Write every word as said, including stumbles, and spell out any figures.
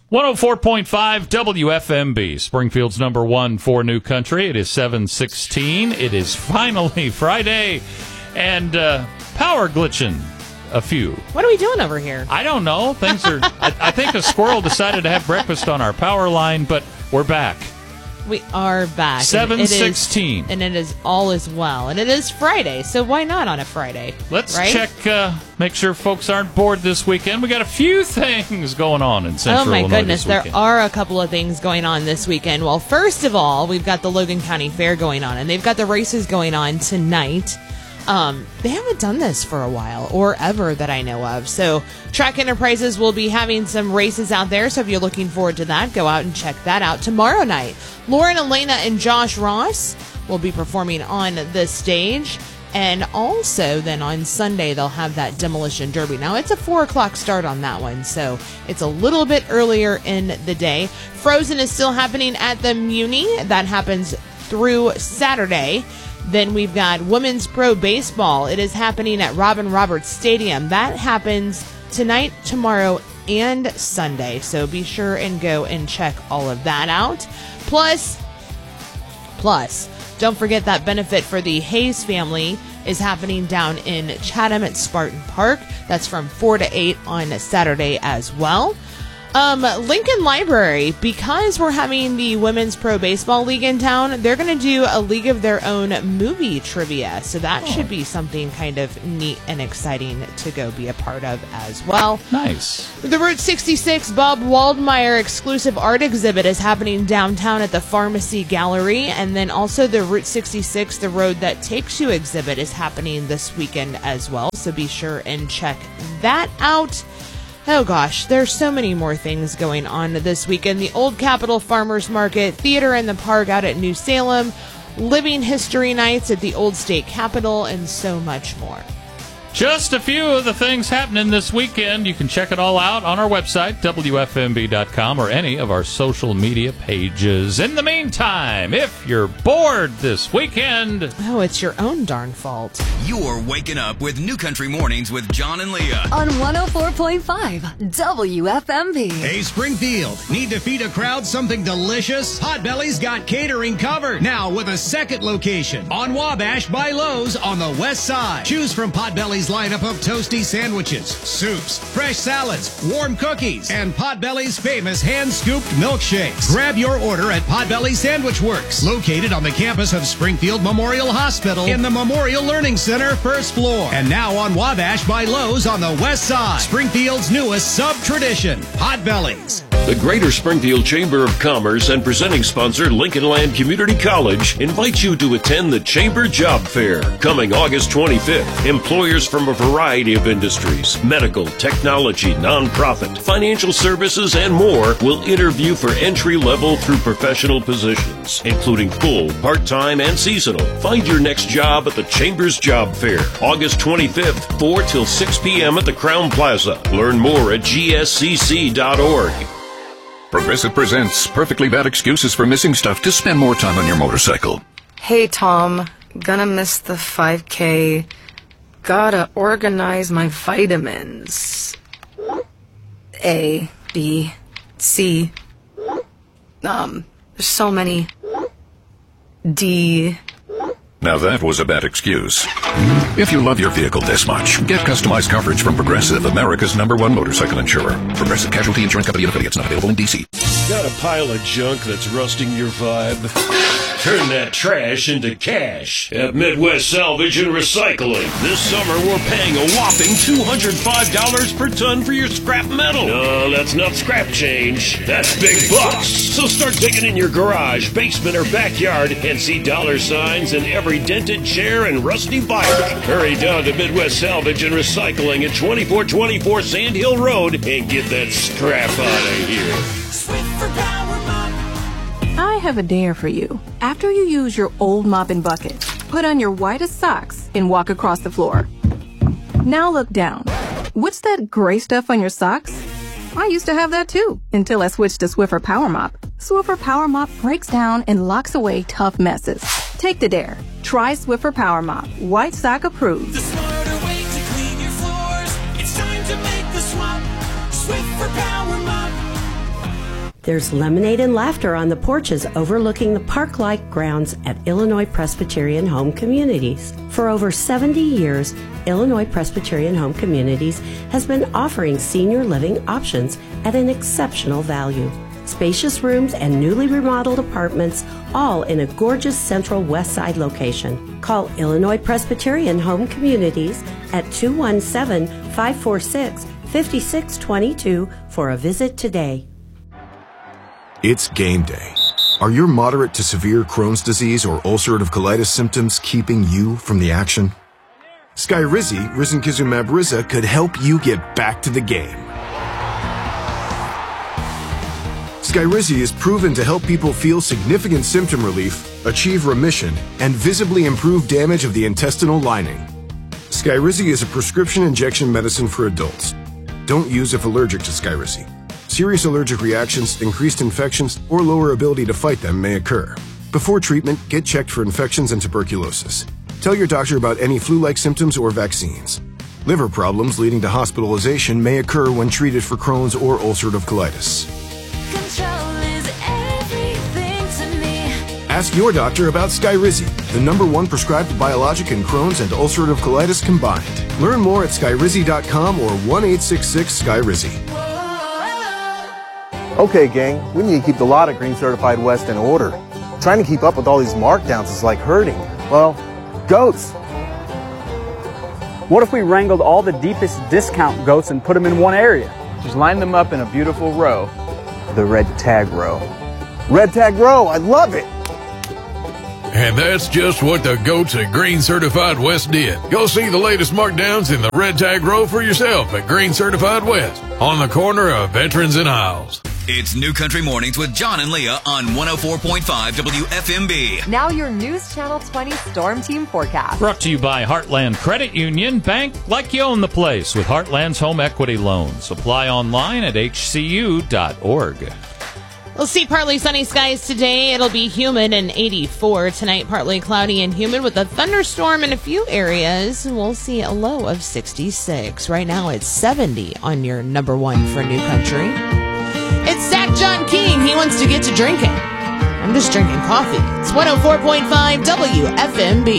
one oh four point five W F M B, Springfield's number one for New Country. It is seven sixteen. It is finally Friday, and uh, power glitching a few. What are we doing over here? I don't know. Things are. I, I think a squirrel decided to have breakfast on our power line, but we're back. We are back. seven sixteen. And it is all is well. And it is Friday, so why not on a Friday? Let's right? check, uh, make sure folks aren't bored this weekend. We got a few things going on in Central Illinois. Oh, my Illinois goodness. this There weekend. are a couple of things going on this weekend. Well, first of all, we've got the Logan County Fair going on, and they've got the races going on tonight. Um, they haven't done this for a while, or ever that I know of. So Track Enterprises will be having some races out there. So if you're looking forward to that, go out and check that out. Tomorrow night, Lauren Elena and Josh Ross will be performing on the stage. And also then on Sunday, they'll have that Demolition Derby. Now, it's a four o'clock start on that one, so it's a little bit earlier in the day. Frozen is still happening at the Muni. That happens through Saturday. Then we've got Women's Pro Baseball. It is happening at Robin Roberts Stadium. That happens tonight, tomorrow, and Sunday. So be sure and go and check all of that out. Plus, plus, don't forget that benefit for the Hayes family is happening down in Chatham at Spartan Park. That's from four to eight on Saturday as well. Um, Lincoln Library, because we're having the Women's Pro Baseball League in town, they're going to do a League of Their Own movie trivia. So that oh. should be something kind of neat and exciting to go be a part of as well. Nice. The Route sixty-six Bob Waldmeyer exclusive art exhibit is happening downtown at the Pharmacy Gallery. And then also the Route sixty-six, the Road That Takes You exhibit is happening this weekend as well. So be sure and check that out. Oh gosh, there's so many more things going on this weekend. The Old Capitol Farmers Market, Theater in the Park out at New Salem, Living History Nights at the Old State Capitol, and so much more. Just a few of the things happening this weekend. You can check it all out on our website, W F M B dot com, or any of our social media pages. In the meantime, if you're bored this weekend... Oh, it's your own darn fault. You're waking up with New Country Mornings with John and Leah. On one oh four point five W F M B. Hey, Springfield, need to feed a crowd something delicious? Potbelly's got catering covered. Now with a second location on Wabash by Lowe's on the west side. Choose from Potbelly's lineup of toasty sandwiches, soups, fresh salads, warm cookies, and Potbelly's famous hand-scooped milkshakes. Grab your order at Potbelly Sandwich Works, located on the campus of Springfield Memorial Hospital in the Memorial Learning Center, first floor. And now on Wabash by Lowe's on the west side. Springfield's newest sub-tradition, Potbelly's. The Greater Springfield Chamber of Commerce and presenting sponsor Lincoln Land Community College invites you to attend the Chamber Job Fair coming August twenty-fifth. Employers from a variety of industries, medical, technology, nonprofit, financial services, and more will interview for entry level through professional positions, including full, part-time, and seasonal. Find your next job at the Chamber's Job Fair, August twenty-fifth, four till six p.m. at the Crown Plaza. Learn more at G S C C dot org. Progressive presents Perfectly Bad Excuses for Missing Stuff to spend more time on your motorcycle. Hey, Tom. Gonna miss the five K. Gotta organize my vitamins. A, B, C. Um, there's so many. D. Now that was a bad excuse. If you love your vehicle this much, get customized coverage from Progressive, America's number one motorcycle insurer. Progressive Casualty Insurance Company and affiliates, not available in D C. Got a pile of junk that's rusting your vibe? Turn that trash into cash at Midwest Salvage and Recycling. This summer, we're paying a whopping two hundred five dollars per ton for your scrap metal. No, that's not scrap change. That's big bucks. So start digging in your garage, basement, or backyard and see dollar signs in every dented chair and rusty bike. Hurry down to Midwest Salvage and Recycling at twenty-four twenty-four Sand Hill Road and get that scrap out of here. Swiffer Power Mop. I have a dare for you. After you use your old mop and bucket, put on your whitest socks and walk across the floor. Now look down. What's that gray stuff on your socks? I used to have that too, until I switched to Swiffer Power Mop. Swiffer Power Mop breaks down and locks away tough messes. Take the dare. Try Swiffer Power Mop. White sock approved. The smarter way to clean your floors. It's time to make the swap. Swiffer Power Mop. There's lemonade and laughter on the porches overlooking the park-like grounds at Illinois Presbyterian Home Communities. For over seventy years, Illinois Presbyterian Home Communities has been offering senior living options at an exceptional value. Spacious rooms and newly remodeled apartments, all in a gorgeous central west side location. Call Illinois Presbyterian Home Communities at two one seven, five four six, five six two two for a visit today. It's game day. Are your moderate to severe Crohn's disease or ulcerative colitis symptoms keeping you from the action? Skyrizi, risankizumab Riza, could help you get back to the game. Skyrizi is proven to help people feel significant symptom relief, achieve remission, and visibly improve damage of the intestinal lining. Skyrizi is a prescription injection medicine for adults. Don't use if allergic to Skyrizi. Serious allergic reactions, increased infections, or lower ability to fight them may occur. Before treatment, get checked for infections and tuberculosis. Tell your doctor about any flu-like symptoms or vaccines. Liver problems leading to hospitalization may occur when treated for Crohn's or ulcerative colitis. Control is everything to me. Ask your doctor about Skyrizi, the number one prescribed biologic in Crohn's and ulcerative colitis combined. Learn more at skyrizi dot com or one eight six six Skyrizi. Okay, gang, we need to keep the lot at Green Certified West in order. Trying to keep up with all these markdowns is like herding, well, goats. What if we wrangled all the deepest discount goats and put them in one area? Just line them up in a beautiful row. The red tag row. Red tag row, I love it! And that's just what the goats at Green Certified West did. Go see the latest markdowns in the red tag row for yourself at Green Certified West, on the corner of Veterans and Isles. It's New Country Mornings with John and Leah on one oh four point five W F M B. Now your News Channel twenty Storm Team forecast. Brought to you by Heartland Credit Union. Bank like you own the place with Heartland's home equity loans. Apply online at h c u dot org. We'll see partly sunny skies today. It'll be humid and eighty-four. Tonight, partly cloudy and humid with a thunderstorm in a few areas. We'll see a low of sixty-six. Right now, it's seventy on your number one for New Country. It's Zach John King. He wants to get to drinking. I'm just drinking coffee. It's one oh four point five W F M B.